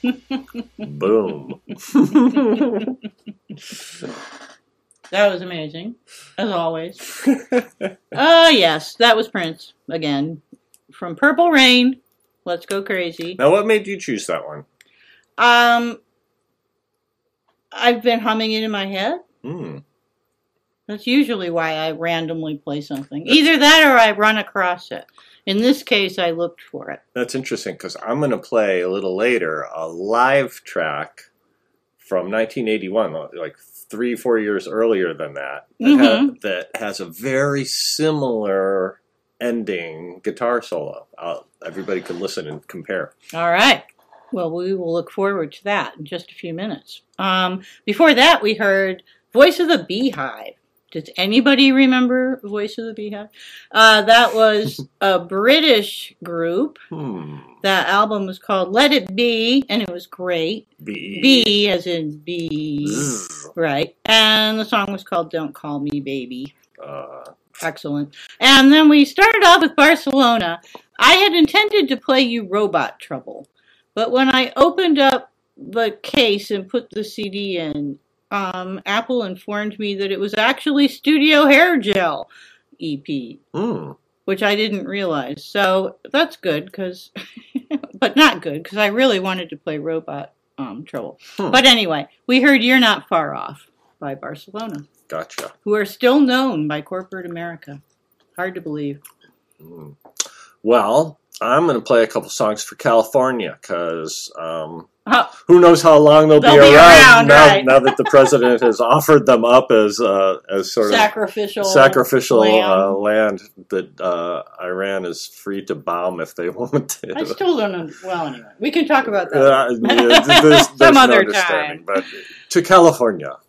Boom. That was amazing, as always. Yes, that was Prince again. From Purple Rain, Let's Go Crazy. Now, what made you choose that one? I've been humming it in my head. That's usually why I randomly play something. Either that or I run across it. In this case, I looked for it. That's interesting, because I'm going to play a little later a live track from 1981, like 3-4 years earlier than that, that has a very similar ending guitar solo. Everybody can listen and compare. All right. Well, we will look forward to that in just a few minutes. Before that, we heard Voice of the Beehive. Does anybody remember Voice of the Beehive? That was a British group. That album was called Let It Be, and it was great. B as in bees. Right. And the song was called Don't Call Me Baby. Excellent. And then we started off with Barcelona. I had intended to play you Robot Trouble, but when I opened up the case and put the CD in, Apple informed me that it was actually Studio Hair Gel EP, which I didn't realize. So that's good, but not good, because I really wanted to play Robot Trouble. But anyway, we heard You're Not Far Off by Barcelona. Gotcha. Who are still known by corporate America. Hard to believe. Well, I'm going to play a couple songs for California, because who knows how long they'll be around now that the president has offered them up as sort of sacrificial land that Iran is free to bomb if they want to. I still don't know. Well, anyway, we can talk about that there's some other no time. But to California,